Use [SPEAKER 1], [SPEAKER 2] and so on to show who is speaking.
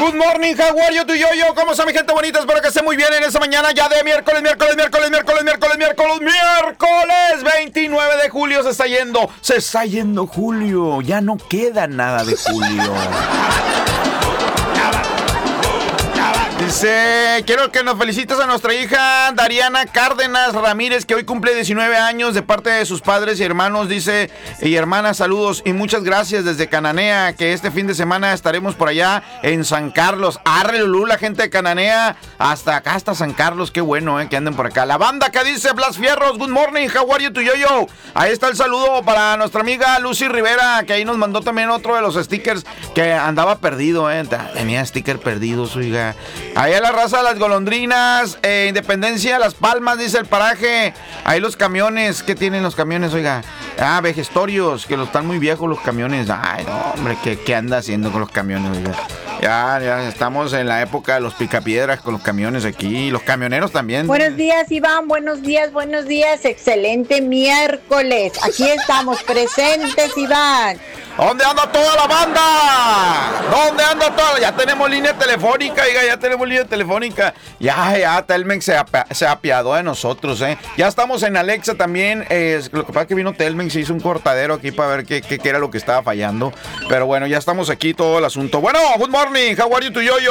[SPEAKER 1] Good morning, how are you, tu yo-yo? ¿Cómo está mi gente bonita? Espero que esté muy bien en esta mañana ya de miércoles 29 de julio. Se está yendo julio. Ya no queda nada de julio. Dice, quiero que nos felicites a nuestra hija Dariana Cárdenas Ramírez, que hoy cumple 19 años, de parte de sus padres y hermanos, dice, y hermanas, saludos y muchas gracias desde Cananea, que este fin de semana estaremos por allá en San Carlos. Arre Lulú, la gente de Cananea, hasta acá, hasta San Carlos, qué bueno, que anden por acá. La banda que dice, Blas Fierros, good morning, how are you, tu yo-yo? Ahí está el saludo para nuestra amiga Lucy Rivera, que ahí nos mandó también otro de los stickers que andaba perdido, tenía sticker perdidos, oiga. Ahí a la raza de las golondrinas, Independencia, Las Palmas, dice el paraje. Ahí los camiones, ¿qué tienen los camiones, oiga? Vejestorios, que están muy viejos los camiones. Ay, no, hombre, ¿qué anda haciendo con los camiones, oiga? Ya estamos en la época de los picapiedras con los camiones aquí, los camioneros también.
[SPEAKER 2] Buenos días, Iván, buenos días, excelente miércoles. Aquí estamos presentes, Iván.
[SPEAKER 1] ¿Dónde anda toda la banda? ¿Dónde anda toda? Ya tenemos línea telefónica, oiga, Ya Telmex se apiadó de nosotros, Ya estamos en Alexa también. Lo que pasa es que vino Telmex y hizo un cortadero aquí para ver qué era lo que estaba fallando. Pero bueno, ya estamos aquí, todo el asunto. Bueno, good morning, how are you, tu yo-yo?